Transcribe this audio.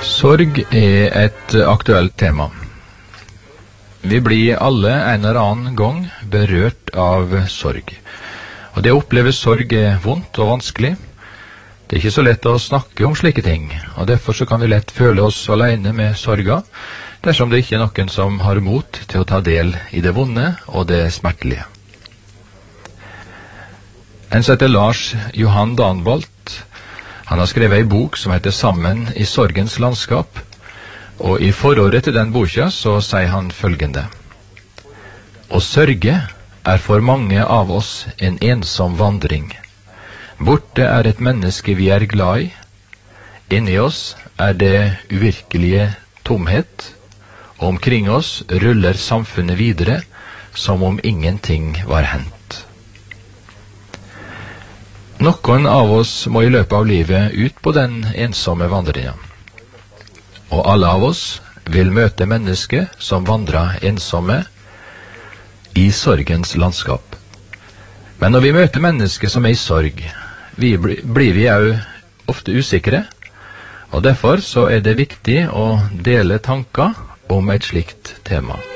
Sorg er et aktuelt tema. Vi blir alle en eller annen gang berørt av sorg. Og det å oppleve sorg er vondt og vanskelig. Det er ikke så lett å snakke om slike ting, og derfor så kan vi lett føle oss alene med sorga, dersom det ikke er noen som har mot til å ta del i det vonde og det smertelige. En som heter Lars Johan Danbolt, han har skrevet en bok som heter Sammen i sorgens landskap, og i forordet til den boka så sier han følgende: Å sørge er for mange av oss en ensom vandring. Borte er et menneske vi er glad i. Inni oss er det uvirkelige tomhet, og omkring oss ruller samfunnet videre som om ingenting var hendt. Noen av oss må i løpet av livet ut på den ensomme vandringen. Og alle av oss vil møte mennesker som vandrer ensomme i sorgens landskap. Men når vi møter mennesker som er i sorg, blir vi jo ofte usikre, og derfor så er det viktig å dele tanker om et slikt tema.